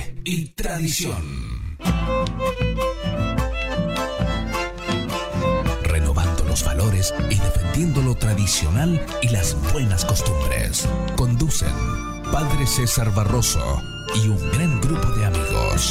fe y tradición. Renovando los valores y defendiendo lo tradicional y las buenas costumbres. Conducen Padre César Barroso y un gran grupo de amigos.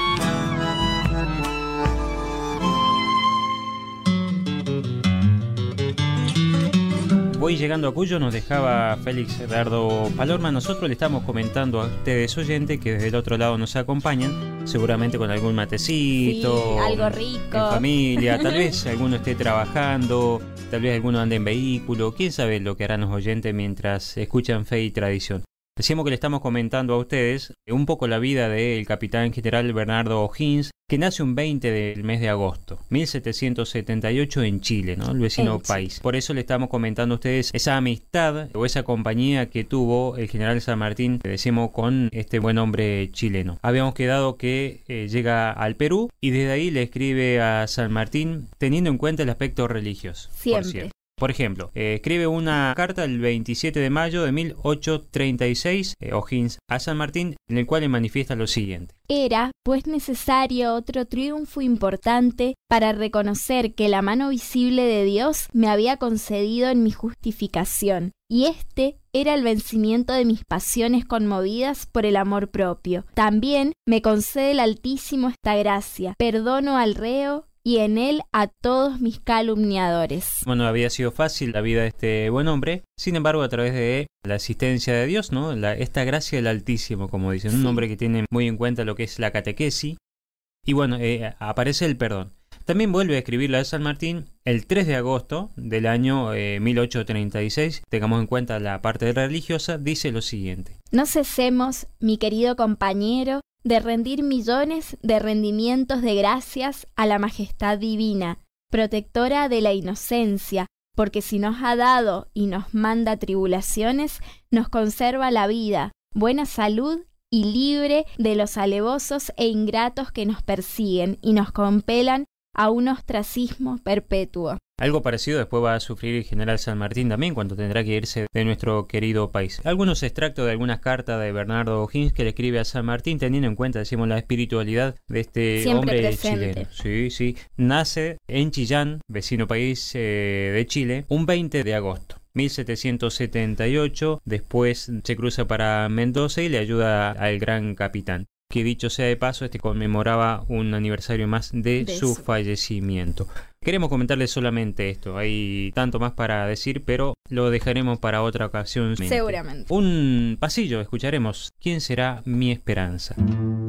Voy llegando a Cuyo, nos dejaba Félix Gerardo Palorma. Nosotros le estamos comentando a ustedes, oyentes, que desde el otro lado nos acompañan, seguramente con algún matecito, sí, algo rico, en familia, tal vez alguno esté trabajando, tal vez alguno ande en vehículo, quién sabe lo que harán los oyentes mientras escuchan Fe y Tradición. Decimos que le estamos comentando a ustedes un poco la vida del capitán general Bernardo O'Higgins, que nace un 20 del mes de agosto, 1778 en Chile, ¿no? El vecino país. Por eso le estamos comentando a ustedes esa amistad o esa compañía que tuvo el general San Martín, decimos, con este buen hombre chileno. Habíamos quedado que llega al Perú y desde ahí le escribe a San Martín teniendo en cuenta el aspecto religioso. Siempre. Por ejemplo, escribe una carta el 27 de mayo de 1836, O'Higgins a San Martín, en el cual le manifiesta lo siguiente. Era, pues, necesario otro triunfo importante para reconocer que la mano visible de Dios me había concedido en mi justificación, y este era el vencimiento de mis pasiones conmovidas por el amor propio. También me concede el Altísimo esta gracia: perdono al reo y en él a todos mis calumniadores. Bueno, había sido fácil la vida de este buen hombre, sin embargo, a través de la asistencia de Dios, ¿no? Esta gracia del Altísimo, como dicen, un hombre que tiene muy en cuenta lo que es la catequesis, y bueno, aparece el perdón. También vuelve a escribirle a San Martín el 3 de agosto del año 1836, tengamos en cuenta la parte religiosa, dice lo siguiente. No cesemos, mi querido compañero, de rendir millones de rendimientos de gracias a la majestad divina, protectora de la inocencia, porque si nos ha dado y nos manda tribulaciones, nos conserva la vida, buena salud y libre de los alevosos e ingratos que nos persiguen y nos compelan a un ostracismo perpetuo. Algo parecido después va a sufrir el general San Martín también cuando tendrá que irse de nuestro querido país. Algunos extractos de algunas cartas de Bernardo O'Higgins que le escribe a San Martín, teniendo en cuenta, decimos, la espiritualidad de este siempre hombre presente. chileno. Sí. Nace en Chillán, vecino país de Chile, un 20 de agosto. 1778, después se cruza para Mendoza y le ayuda al gran capitán, que dicho sea de paso, conmemoraba un aniversario más de su fallecimiento. Queremos comentarles solamente esto, hay tanto más para decir, pero lo dejaremos para otra ocasión. Seguramente. Un pasillo, escucharemos ¿Quién será mi esperanza?